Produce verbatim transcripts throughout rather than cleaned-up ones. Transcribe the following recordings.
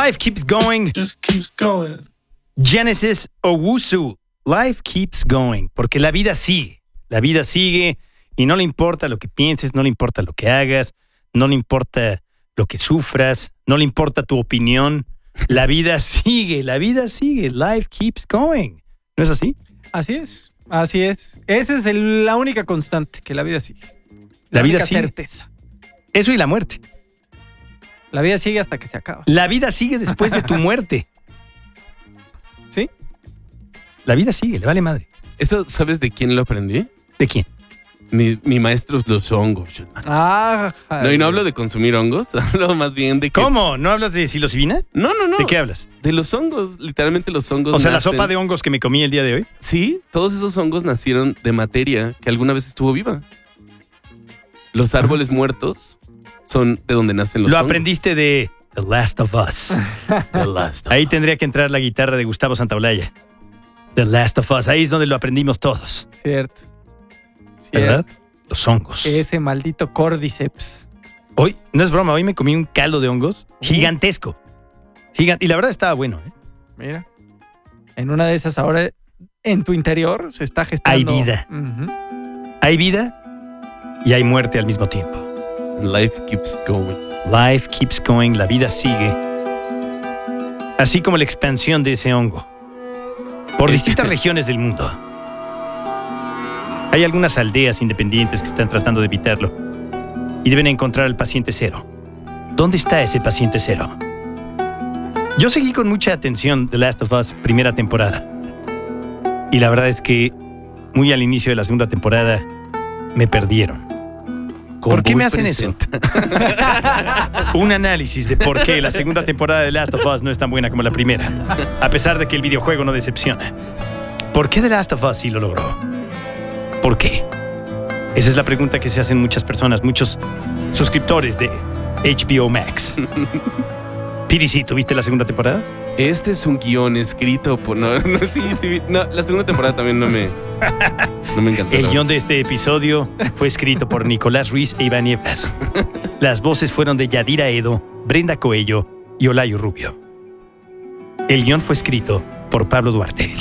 Life keeps going. Just keeps going. Genesis Owusu. Life keeps going. Porque la vida sigue. La vida sigue y no le importa lo que pienses, no le importa lo que hagas, no le importa lo que sufras, no le importa tu opinión. La vida sigue, la vida sigue. Life keeps going. ¿No es así? Así es, así es. Esa es el- la única constante, que la vida sigue. La vida única sigue. certeza. Eso y la muerte. La vida sigue hasta que se acaba. La vida sigue después de tu muerte. ¿Sí? La vida sigue, le vale madre. ¿Esto sabes de quién lo aprendí? ¿De quién? Mi, mi maestro es los hongos, hermano. Ah, No, y no hablo de consumir hongos, hablo más bien de que... ¿Cómo? ¿No hablas de psilocibina? No, no, no. ¿De qué hablas? De los hongos, literalmente los hongos O sea, la nacen- sopa de hongos que me comí el día de hoy. Sí, todos esos hongos nacieron de materia que alguna vez estuvo viva. Los árboles muertos son de donde nacen los Lo hongos. aprendiste de The Last of Us. The Last of Ahí Us. tendría que entrar la guitarra de Gustavo Santaolalla. The Last of Us. Ahí es donde lo aprendimos todos. cierto. ¿Verdad? Cierto. Los hongos. Ese maldito cordyceps. Hoy, no es broma, hoy me comí un caldo de hongos gigantesco. Gigan- y la verdad estaba bueno, ¿eh? Mira. En una de esas ahora, en tu interior, se está gestando... Hay vida. Ujú. Hay vida y hay muerte al mismo tiempo. Life keeps going. Life keeps going, la vida sigue. Así como la expansión de ese hongo por distintas regiones del mundo. Hay algunas aldeas independientes que están tratando de evitarlo y deben encontrar al paciente cero. ¿Dónde está ese paciente cero? Yo seguí con mucha atención The Last of Us primera temporada. Y la verdad es que muy al inicio de la segunda temporada me perdieron. ¿Por qué me hacen eso? Un análisis de por qué la segunda temporada de The Last of Us no es tan buena como la primera, a pesar de que el videojuego no decepciona. ¿Por qué The Last of Us sí lo logró? ¿Por qué? Esa es la pregunta que se hacen muchas personas, muchos suscriptores de H B O Max. P D C, ¿tuviste la segunda temporada? Este es un guión escrito por... No, no, sí, sí. No, la segunda temporada también no me... No me encantó. El la guión de este episodio fue escrito por Nicolás Ruiz e Iván Nieblas. Las voces fueron de Yadira Edo, Brenda Coello y Olayo Rubio. El guión fue escrito por Pablo Duarte.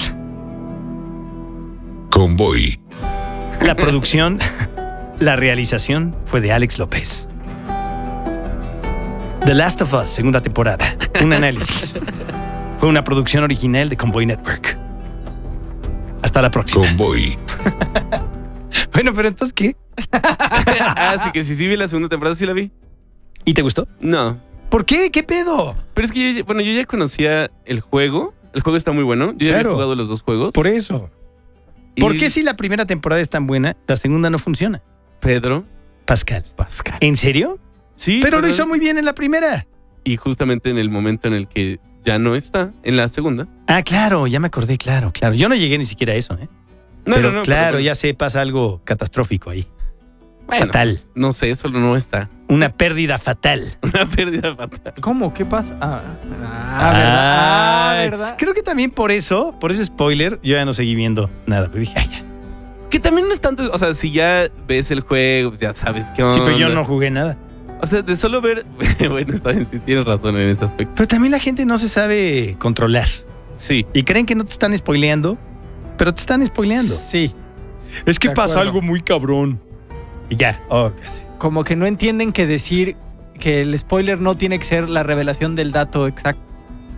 Convoy. La producción, la realización fue de Alex López. The Last of Us, segunda temporada. Un análisis. Fue una producción original de Convoy Network. Hasta la próxima. Convoy. Bueno, pero entonces, ¿qué? Ah, sí, que sí, sí vi la segunda temporada, sí la vi. ¿Y te gustó? No. ¿Por qué? ¿Qué pedo? Pero es que yo, ya- bueno, yo ya conocía el juego. El juego está muy bueno. Yo ya Claro. había jugado los dos juegos. Por eso. Y ¿Por qué si la primera temporada es tan buena, la segunda no funciona? Pedro Pascal. Pascal. ¿En serio? Sí, Pero lo Pedro- hizo muy bien en la primera. Y justamente en el momento en el que ya no está, en la segunda. Ah, claro, ya me acordé, claro, claro. Yo no llegué ni siquiera a eso, ¿eh? No, pero no, no. claro, pero- ya sé, pasa algo catastrófico ahí. Bueno, Fatal. no sé, solo no está. Una pérdida fatal. Una pérdida fatal. ¿Cómo? ¿Qué pasa? Ah, ah, ¿verdad? Ah, Ay, ¿verdad? Creo que también por eso, por ese spoiler, yo ya no seguí viendo nada. Pero dije, ay, ya. Que también no es tanto, o sea, si ya ves el juego, pues ya sabes qué onda. Sí, pero yo no jugué nada. O sea, de solo ver, bueno, está bien, sí, tienes razón en este aspecto. Pero también la gente no se sabe controlar. Sí. Y creen que no te están spoileando, pero te están spoileando. Sí. Es que De pasó acuerdo. algo muy cabrón. Y ya. Oh, ya sé. Como que no entienden que decir que el spoiler no tiene que ser la revelación del dato exacto.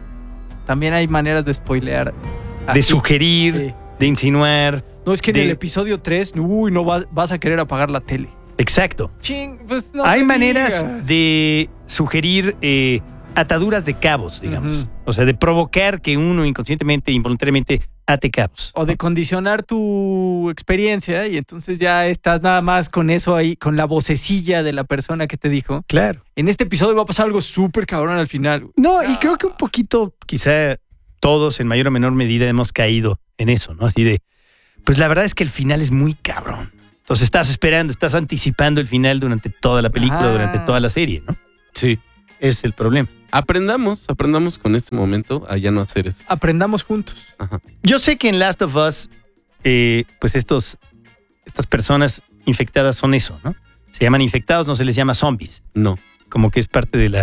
También hay maneras de spoilear. De así. sugerir, Sí. de insinuar. No, es que de- en el episodio tres, uy, no vas, vas a querer apagar la tele. Exacto. Ching, pues no Hay me maneras digas. de sugerir eh, ataduras de cabos, digamos. Ujú. O sea, de provocar que uno inconscientemente, involuntariamente, ate cabos. O de condicionar tu experiencia y entonces ya estás nada más con eso ahí, con la vocecilla de la persona que te dijo. Claro. En este episodio va a pasar algo súper cabrón al final. No, y creo que un poquito, quizá todos en mayor o menor medida hemos caído en eso, ¿no? Así de, pues la verdad es que el final es muy cabrón. Entonces estás esperando, estás anticipando el final durante toda la película, Ah. durante toda la serie, ¿no? Sí. Ese es el problema. Aprendamos, aprendamos con este momento a ya no hacer eso. Aprendamos juntos. Ajá. Yo sé que en Last of Us, eh, pues estos, estas personas infectadas son eso, ¿no? Se llaman infectados, no se les llama zombies. No. Como que es parte de la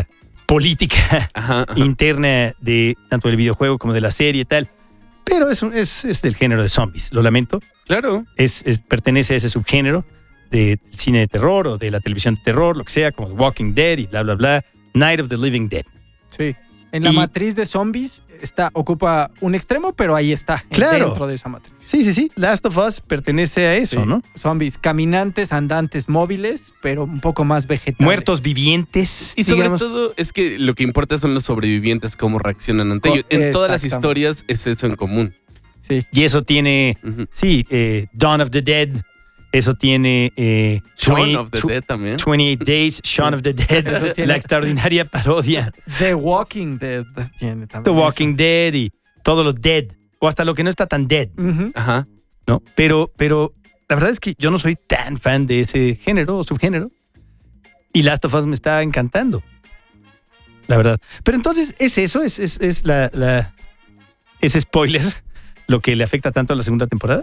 política Ajá, ajá. interna de tanto del videojuego como de la serie y tal. Pero es, un- es, es del género de zombies, lo lamento. Claro. Es, es- pertenece a ese subgénero del cine de terror o de la televisión de terror, lo que sea, como Walking Dead y bla, bla, bla. Night of the Living Dead. Sí. En la Y- matriz de zombies está, ocupa un extremo, pero ahí está, en- Claro. dentro de esa matriz. Sí, sí, sí. Last of Us pertenece a eso, Sí. ¿no? Zombies caminantes, andantes, móviles, pero un poco más vegetales. Muertos vivientes. Y sobre digamos. todo es que lo que importa son los sobrevivientes, cómo reaccionan ante Co- ellos. En todas las exactamente. historias es eso en común. Sí. Y eso tiene, Ujú. sí, eh, Dawn of the Dead. Eso tiene eh, Shaun veinte of the tw- Dead también. veintiocho Days, Shaun of the Dead. Eso tiene- La extraordinaria parodia. The Walking Dead tiene también. The Walking Dead y todo lo dead. O hasta lo que no está tan dead, eso. Ujú. Ajá. ¿no? Pero, pero la verdad es que yo no soy tan fan de ese género o subgénero. Y Last of Us me está encantando. La verdad. Pero entonces, ¿es eso? ¿Es, es, es la, la- ese spoiler lo que le afecta tanto a la segunda temporada?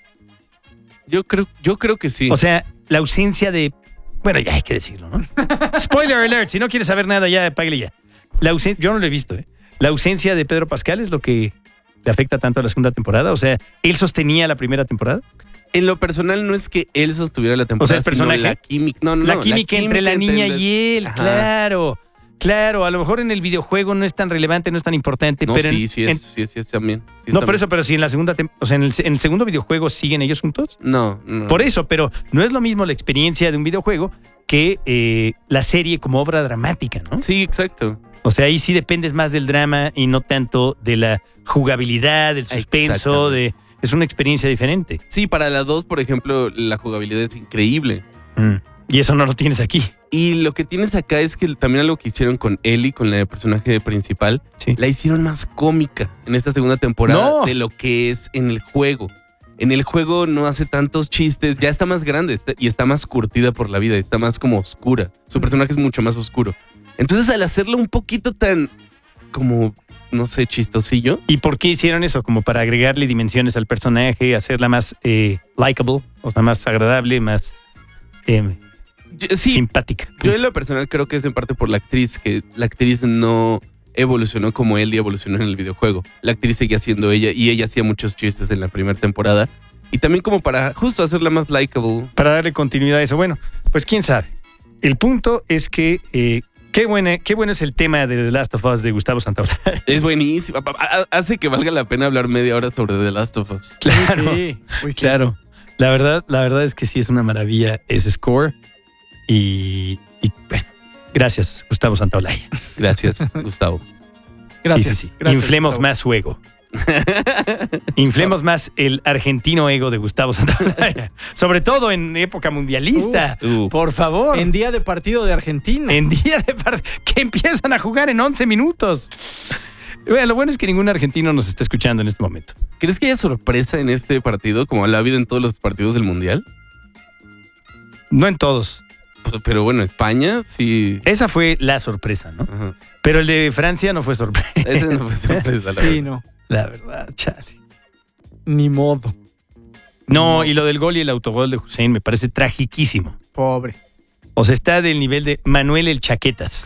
Yo creo, yo creo que sí. O sea, la ausencia de... Bueno, ya hay que decirlo, ¿no? Spoiler alert. Si no quieres saber nada, ya págale ya. La ausen- Yo no lo he visto, ¿eh? La ausencia de Pedro Pascal es lo que le afecta tanto a la segunda temporada. O sea, él sostenía la primera temporada. en lo personal no es que él sostuviera la temporada, O sea, el personaje. sino la química. No, no, la no, química entre la niña entre- y él, Ajá. claro. Claro, a lo mejor en el videojuego no es tan relevante, no es tan importante, No, pero en- sí, sí en- es, sí es, sí es también. Sí es no, por también. eso, pero si en la segunda, tem- o sea, en el, en el segundo videojuego siguen ellos juntos. No, no. Por eso, pero no es lo mismo la experiencia de un videojuego que eh, la serie como obra dramática, ¿no? Sí, exacto. O sea, ahí sí dependes más del drama y no tanto de la jugabilidad, del suspenso, Exactamente. de es una experiencia diferente. Sí, para la dos, por ejemplo, la jugabilidad es increíble. Mm. Y eso no lo tienes aquí. Y lo que tienes acá es que también algo que hicieron con Ellie, con la personaje principal, Sí. la hicieron más cómica en esta segunda temporada No. de lo que es en el juego. En el juego no hace tantos chistes, ya está más grande está- y está más curtida por la vida, está más como oscura. Su personaje es mucho más oscuro. Entonces al hacerlo un poquito tan como, no sé, chistosillo, ¿Y por qué hicieron eso? Como para agregarle dimensiones al personaje, hacerla más eh, likable, o sea, más agradable, más eh, yo- sí, simpática. yo en lo personal creo que es en parte por la actriz, que la actriz no evolucionó como Ellie evolucionó en el videojuego. La actriz seguía siendo ella y ella hacía muchos chistes en la primera temporada. Y también como para justo hacerla más likable. Para darle continuidad a eso. Bueno, pues quién sabe. El punto es que eh, qué, buena, qué bueno es el tema de The Last of Us de Gustavo Santaolalla. Es buenísima. Pa- pa- Hace que valga la pena hablar media hora sobre The Last of Us. Claro, Sí, uy, sí. claro. La verdad, la verdad es que sí es una maravilla ese score. Y, y, bueno, gracias, Gustavo Santaolalla. Gracias, Gustavo. Gracias. Sí, sí, sí. gracias, Inflemos Gustavo. más su ego. Inflemos más el argentino ego de Gustavo Santaolalla. Sobre todo en época mundialista. Uh, Por favor. En día de partido de Argentina. En día de par- que empiezan a jugar en once minutos. Bueno, lo bueno es que ningún argentino nos está escuchando en este momento. ¿Crees que haya sorpresa en este partido, como la ha habido en todos los partidos del Mundial? No en todos. Pero bueno, España sí. Esa fue la sorpresa, ¿no? Ajá. Pero el de Francia no fue sorpresa. Ese no fue sorpresa, la Sí, verdad. no. La verdad, chale. Ni modo. No, y lo del gol y el autogol de Hussein me parece tragiquísimo. Pobre. O sea, está del nivel de Manuel el Chaquetas.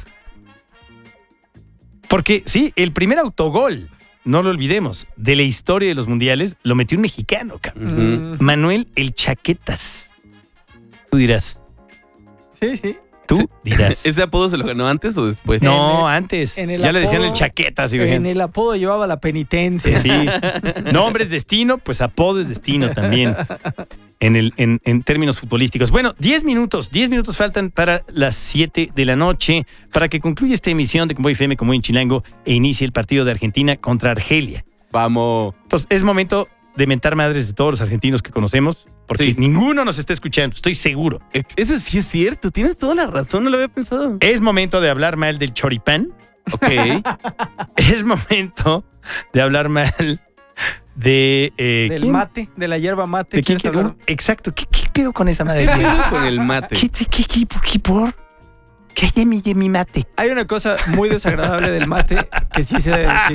Porque sí, el primer autogol, no lo olvidemos, de la historia de los mundiales, lo metió un mexicano, cabrón. Ujú. Mm, Manuel el Chaquetas. Tú dirás. sí, sí. Tú Sí. dirás. ¿Ese apodo se lo ganó antes o después? No, En el- antes. en el Ya le decían el apodo- Chaquetas. Sí, En el apodo llevaba la penitencia. sí. Nombre es destino, pues apodo es destino también. En, el, en, en términos futbolísticos. Bueno, diez minutos, diez minutos faltan para las siete de la noche para que concluya esta emisión de Convoy F M, Convoy en Chilango e inicie el partido de Argentina contra Argelia. Vamos. Entonces, es momento de mentar madres de todos los argentinos que conocemos, porque Sí. ninguno nos está escuchando, estoy seguro. Ex- Eso sí es cierto, tienes toda la razón, no lo había pensado. Es momento de hablar mal del choripán. Ok. Es momento de hablar mal de... eh, Del ¿quién? mate, de la hierba mate. ¿De quién ¿Quieres quiero- hablar? Exacto, ¿qué, qué pedo con esa madre? ¿Qué pedo con el mate? ¿Qué, qué, qué, qué, por qué por? ¿Qué hay en mi, en mi mate? Hay una cosa muy desagradable del mate que sí se debe decir.